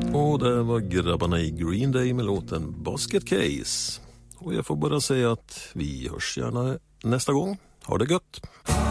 Och det var grabbarna i Green Day med låten Basket Case. Och jag får bara säga att vi hörs gärna nästa gång. Ha det gött!